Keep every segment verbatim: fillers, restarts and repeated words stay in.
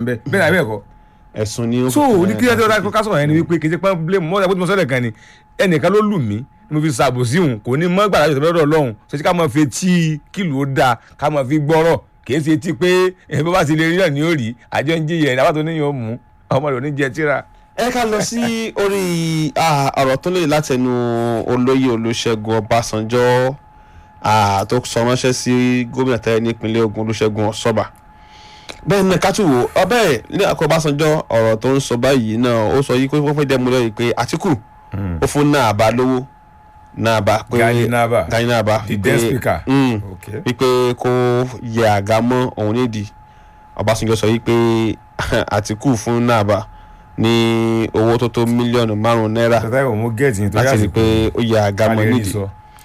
bẹ́ẹ̀ bẹ́ẹ̀ náà bẹ́ẹ̀ kọ́ ẹ̀sùn ni. so ní kí ẹjọ́ dákọ́ ká sọ̀rọ̀ ẹni wípé kì í ṣe pé blame mọ́ ẹ̀bùn tí mo sọ̀rọ̀ kan ni ẹnìkan ló lù mí mo fi ṣàbòsí òun kò ní mọ́ gbàdá ìṣẹ̀lẹ̀ lọ́dọ̀ Ọlọ́run ṣe ká máa fi etí kìlù ó dáa ká máa fi gbọ́rọ̀ kì í ṣe etí pé ẹ̀bí bá ti lè rí náà ní òrì àjọ ń jìyà ìdáwà tó níyàn ó mú ọmọ rẹ̀ ò ní jẹ tíra. ẹ ká lọ sí orí ọ̀rọ̀ tó lè látẹnu olóyè Olúṣẹ́gun Ọbásanjọ́ tó sọ ránṣẹ́ sí gómìnà tẹ́lẹ̀ nípínlẹ̀ Ògùn Olúṣẹ́gun Ọ̀ṣọ́bà. bẹ́ẹ̀ ni ká tún wò ọbẹ̀ ní àkọ́ Ọbásanjọ́ ọ̀rọ̀ tó ń sọ báyìí náà ó sọ yìí pé wọ́n fẹ́ dẹ́mu lọ́yìí pé Àtíkù ó fún náà bá lówó náà bá pé Gani Naba Gani Naba the then speaker wípé kó yẹ àga mọ́ òun nídìí. Ọbásanjọ́ sọ yìí pé Àtíkù fún náà bá ní owó tó tó mílíọ̀nù márùn-ún náírà láti rí i pé ó yẹ àga mọ́ nídìí.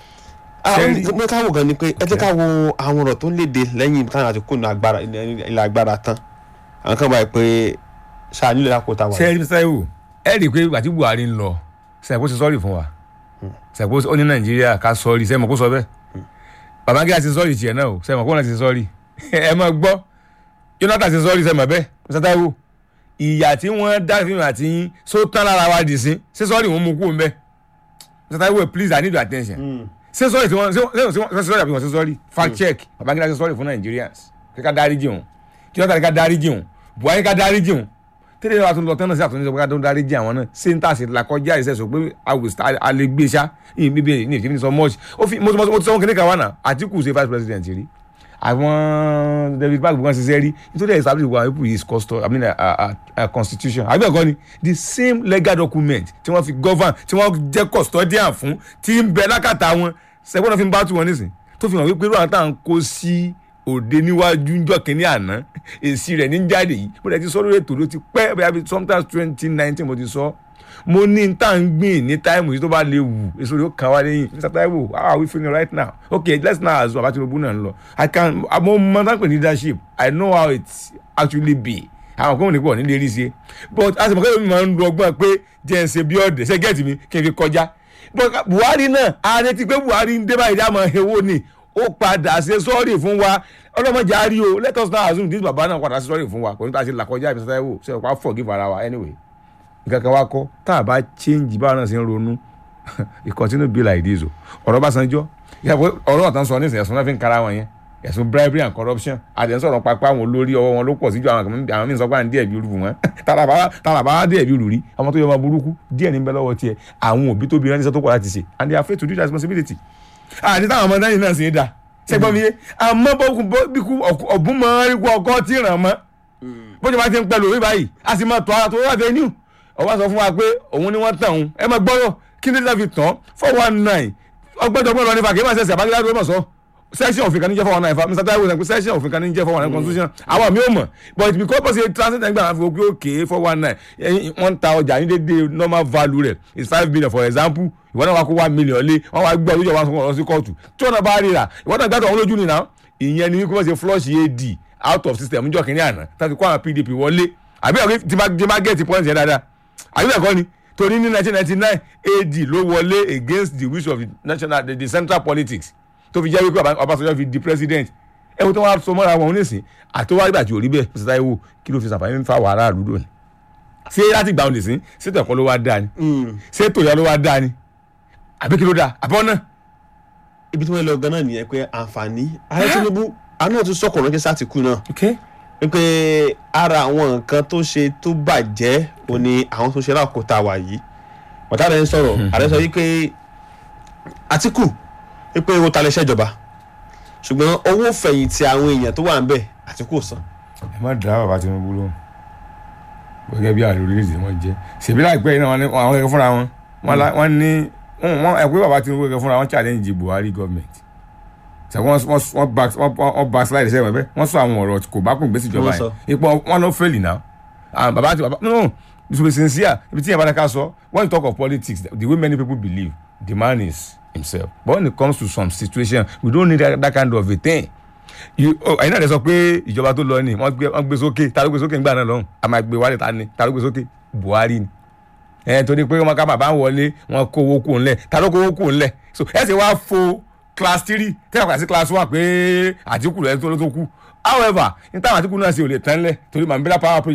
àwọn káwọ gan ni pé ẹ jẹ́ ká wo àwọn ọ̀rọ̀ tó léde lẹ́yìn táwọn Àtíkù ní agbára ilẹ̀ agbára tán àwọn kan báyìí pé ṣáà nílẹ̀ àkótá wa. ṣé ẹ rí sáyẹ̀wò ẹ rí i pé àti Buhari ń lọ sẹ́yìn ṣe sọ́ọ̀rì fún wa sẹ́yìn ó ní Nàìjíríà ká sọ́ọ̀rì sẹ́yìn kó sọ bẹ́ẹ̀ Babangida ṣe sọ́ọ̀rì tiẹ̀ náà o sẹ́yìn kó náà ṣe sọ́ọ̀rì ẹ máa gbọ́ Jonathan ṣe sọ́ọ̀rì sẹ́yìn bẹ́ẹ̀ Mr Taiwo ìyà tí wọ́n dá fíìmù àti yín só tán lára wa dì sí ṣé sọ́ọ̀rì wọn mú kú ń bẹ́ Mr Taiwo please I need your attention ṣé sọ́ọ̀rì tí wọ́n ṣe sọ́ọ̀rì àbí wọ́n ṣe sọ́ọ̀rì fact check Babangida ṣe sọ́ọ̀rì fún Nigerians kí ká dáríjì òun Jonathan ká dáríjì òun Buhari ká dáríjì òun tẹ́lẹ̀ wa tún lọ tán náà sí àtúnṣe ìjọba tó ń dáríjì àwọn náà ṣé ń tàṣe làkọjá ìṣẹ́ sọ pé a lè gbé ṣá bíbí ní ìfìdí sọ much mo ti sọ wọn kí ní kàwá náà Àtíkù ṣe vice president rí àwọn David Mark bukan ṣiṣẹ́ rí nítorí ẹ̀ establish wa people is custom I mean a, a, a constitution àbí ẹ̀kọ́ ni the same legal document tí wọ́n fi govern tí wọ́n jẹ́ custodian fún tí ń bẹ lákàtà wọn ṣẹ́gbọ́n náà fi ń bá tù wọn nísìn tó fi hàn wípé irú àwọn táwọn kó sí òde níwájú njọ́ kínní àná èsì rẹ̀ ní jáde yìí mo lè ti sọ lórí ètò ló ti pẹ́ bẹ́ẹ̀ sometimes twenty nineteen mo ti sọ mo ní tá à ń gbìn ní táìmù yìí tó bá lè wù èso rẹ̀ ó kàn wá lẹ́yìn Mr Taiwo how are we feeling right now okay let's now assume Baba Tinubu náà ń lọ I can mo mọ tá à ń pè ní leadership I know how it actually be àwọn kan ò ní pọ̀ nílé rí sí but as mo kẹ́lẹ́ mi máa ń lo ọgbọ́n pé jẹ́ ń ṣe bí ọ̀dẹ̀ ṣe gẹ́ẹ̀tì mi kí n fi kọjá but Buhari náà a retí pé Buhari ń dé báyìí dá máa hewo ni ó padà ṣe sọ́ọ̀rì fún wa ọlọ́mọdé àárí o let us now assume this baba náà padà ṣe sọ́ọ̀rì fún wa kò ní ta ṣe làkọjá Mr Taiwo ṣe ọ̀pá forgive ara wa anyway nǹkan kan wá kọ́ tá a bá change báwọn náà ṣe ń ronú it continue be like this o ọ̀rọ̀ Ọbásanjọ́ ọ̀rọ̀ ọ̀tàn sọ nísìnyí ẹ̀sùn náà fi ń kára wọn yẹn ẹ̀sùn bribery and corruption àdéhùn sọ̀rọ̀ pápá àwọn olórí ọwọ́ wọn ló pọ̀ síjú àwọn àwọn míín sọ pé à ń díẹ̀ bí olú wọn tààràbà díẹ̀ bí olú rí ọmọ tó yọ ọmọ burúkú díẹ̀ ní bẹ́ lọ́wọ́ tiẹ̀ àwọn òbí tó bí rán níṣẹ́ tó pọ̀ láti ṣe and they are afraid to do that responsibility àti táwọn ọmọ náà náà sì ń dà ṣẹgbọ́n mi yé àmọ́ bí kú ọ̀bùn máa rí kú ọkọ tí ràn mọ́ bó ṣe bá ti ń pẹ̀lú òwe báyìí a sì máa tọ́ ara tó wà fẹ́ níw ọba sọ fún wa pé òun ni wọ́n tàn òun ẹ máa gbọ́rọ̀ kí ní láti tán four one nine ọgbẹ́dọ̀gbẹ́ lọ nípa kí n máa ṣẹ̀ṣẹ̀ àbájáde ló mọ̀ sọ section òfin kan ní jẹ́ four one nine fa Mr Taiwo sọ pé section òfin kan ní jẹ́ four one nine constitution àwọn mi ò mọ̀ but because bó ṣe transit ẹgbẹ́ àwọn fi òkè four one nine wọ́n ń ta ọjà ní dédé normal value rẹ̀ is five million for example ìwọ náà wá kó one million lé wọ́n wá gbọ́ olójú ọ̀wá sọ̀rọ̀ sí kóòtù tí wọ́n náà bá ríra ìwọ náà gbàtọ̀ ọ̀hún lójú nìyà ìyẹn ni wípé wọ́n ṣe flush A D out of system níjọ́ kínní àná tàbí kó àwọn P D P wọlé àbí ọ̀gẹ́ tí bá get point yẹn dáadáa àbí ẹ̀kọ́ ni torí ní nineteen ninety nine A D ló wọlé against the wish of the national the, the central politics tó fi jẹ́ wípé Ọbásanjọ́ fi di president ẹ̀wọ̀n tó wá so mọ́ra wọn nísìn àtọwárí bàtí ò rí bẹ́ẹ̀ Mr Taiwo kí ló fi sàǹfààní ń fa wàhálà àlùdò ni ṣé láti gbà wọn nìsín ṣètò ẹ̀kọ́ ló wá dáa ni ṣètò ìyá ló wá dáa ni àbí kí ló dáa àbọ̀ náà. ibi tí wọ́n lọ gan-an nìyẹn pé àǹfààní ààrẹ Tinubu àánú ẹ̀ tún sọ̀kọ̀ ránṣẹ́ sátìkù náà wípé ara àwọn nǹkan tó ṣe tó bàjẹ́ ò ní àwọn tó ṣe lákòótá wà yìí ọ̀tá rẹ̀ ń sọ̀rọ̀ ààrẹ sọ wípé Àtíkù wípé owó talẹ̀ ṣèjọba ṣùgbọ́n owó fẹ̀yìntì àwọn èèyàn tó wà ń bẹ̀ Àtíkù san. ẹ má dá bàbá Tinubu lóhùn gẹ́gẹ́ bí ààrẹ orílẹ̀-èdè wọn jẹ́ ṣèbí láìpẹ́ yìí náà àwọn ẹ̀kọ́ fúnra wọn wọ́n ní ẹ̀kọ́ bàbá Tinubu ẹ̀kọ́ fúnra wọn challenge Buhari government wọ́n backslide sẹ́wọ̀n bẹ́ẹ̀ wọ́n sọ àwọn ọ̀rọ̀ kò bá kún gbèsè ìjọba yẹn ipò wọn ló fẹ́ẹ̀lì náà bàbá ti bàbá no to be sincere ibi tí yẹn bá dáká sọ when you talk of politics the way many people believe the man is himself but when it comes to some situation we don't need that, that kind of a thing ẹ̀yin náà lè sọ pé ìjọba tó lọ ni wọ́n gbé sókè ta ló gbé sókè nígbà náà lọ́hùn a máa gbé wálé ta ni ta ló gbé sókè Buhari ni ẹ̀ torí pé wọ́n ká bàbá wọlé wọ́n kó owó kù ńlẹ̀ ta ló kó owó kù ńlẹ̀ so ẹ̀ sì wá fo class three tẹ́lẹ̀ kà sí class one pé Àtíkù rẹ̀ tó ló tó kú however ní táwọn Àtíkù náà ṣe ò lè tán lẹ̀ torí Mambila power project